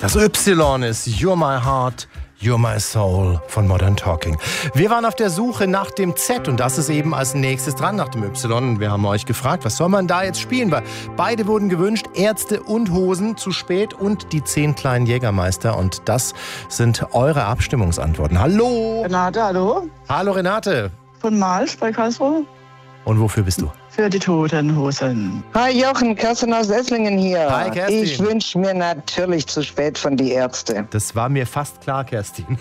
Das Y ist You're My Heart, You're My Soul von Modern Talking. Wir waren auf der Suche nach dem Z und das ist eben als nächstes dran nach dem Y. Wir haben euch gefragt, was soll man da jetzt spielen? Weil beide wurden gewünscht, Ärzte und Hosen, zu spät und die 10 kleinen Jägermeister. Und das sind eure Abstimmungsantworten. Hallo! Renate, hallo? Hallo Renate. Von Malsch bei Karlsruhe. Und wofür bist du? Für die Toten Hosen. Hi Jochen, Kerstin aus Esslingen hier. Hi, Kerstin. Ich wünsche mir natürlich zu spät von die Ärzte. Das war mir fast klar, Kerstin.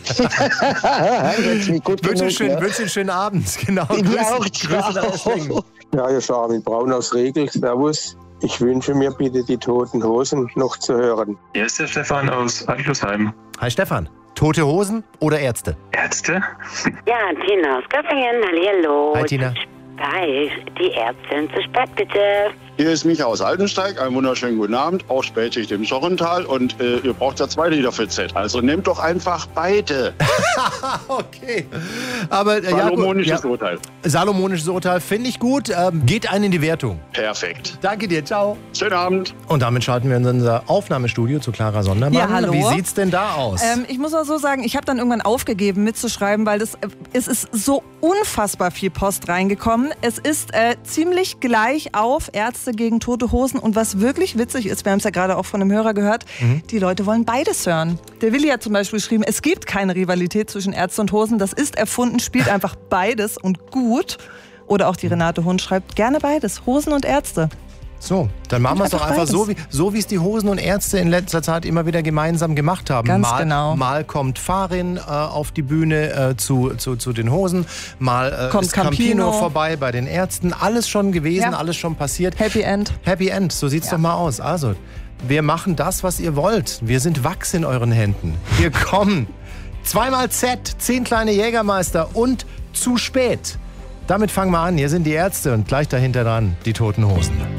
Gut Wünsche genug, einen schönen Abend. Genau. Grüße Grüße nach Esslingen. Ja, hier ist Armin Braun aus Regel. Servus. Ich wünsche mir bitte die Toten Hosen noch zu hören. Hier ist der Stefan aus Altlusheim. Hi Stefan. Tote Hosen oder Ärzte? Ärzte? Ja, Tina aus Göppingen. Hallihallo. Hi Tina. Hi, die Ärztin zu spät, bitte. Hier ist Micha aus Altensteig. Einen wunderschönen guten Abend. Auch Spätschicht im Schorrental. Und ihr braucht ja 2 Liter für Z. Also nehmt doch einfach beide. Okay. Aber, Salomonisches Urteil. Salomonisches Urteil finde ich gut. Geht ein in die Wertung. Perfekt. Danke dir. Ciao. Schönen Abend. Und damit schalten wir in unser Aufnahmestudio zu Clara Sondermann. Ja, hallo. Wie sieht's denn da aus? Ich muss auch so sagen, ich habe dann irgendwann aufgegeben mitzuschreiben, weil es ist so unfassbar viel Post reingekommen. Es ist ziemlich gleich auf Ärzte gegen Tote Hosen. Und was wirklich witzig ist, wir haben es ja gerade auch von einem Hörer gehört, die Leute wollen beides hören. Der Willi hat zum Beispiel geschrieben, es gibt keine Rivalität zwischen Ärzte und Hosen. Das ist erfunden, spielt einfach beides und gut. Oder auch die Renate Hund schreibt, gerne beides, Hosen und Ärzte. So, dann machen wir es doch einfach beides. so wie es die Hosen und Ärzte in letzter Zeit immer wieder gemeinsam gemacht haben. Ganz genau. Mal kommt Farin auf die Bühne zu den Hosen, mal kommt ist Campino vorbei bei den Ärzten. Alles schon gewesen, alles schon passiert. Happy End. Happy End, so sieht's doch mal aus. Also, wir machen das, was ihr wollt. Wir sind Wachs in euren Händen. Wir kommen. 2x Z, 10 kleine Jägermeister und zu spät. Damit fangen wir an. Hier sind die Ärzte und gleich dahinter dran die Toten Hosen.